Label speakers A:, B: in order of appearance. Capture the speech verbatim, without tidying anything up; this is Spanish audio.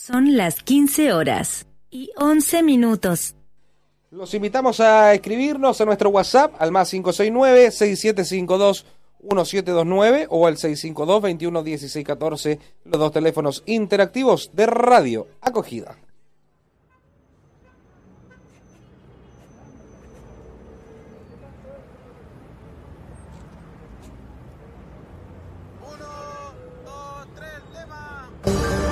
A: Son las quince horas y once minutos.
B: Los invitamos a escribirnos a nuestro WhatsApp al más cinco seis nueve, seis siete cinco dos, uno siete dos nueve o al seis cinco dos, veintiuno dieciséis catorce, los dos teléfonos interactivos de Radio Acogida.